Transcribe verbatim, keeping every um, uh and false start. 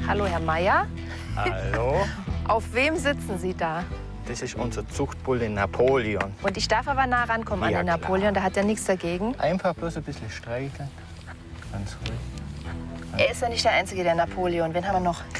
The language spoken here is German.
Hallo, Herr Meier. Hallo. Auf wem sitzen Sie da? Das ist unser Zuchtbulle Napoleon. Und ich darf aber nah rankommen Ja, an den klar. Napoleon, da hat er nichts dagegen. Einfach bloß ein bisschen streicheln. Ganz ruhig. Er ist ja nicht der Einzige, der Napoleon. Wen haben wir noch?